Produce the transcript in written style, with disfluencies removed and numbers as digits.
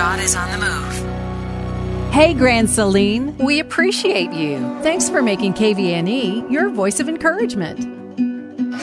God is on the move. Hey, Grand Celine, we appreciate you. Thanks for making KVNE your voice of encouragement.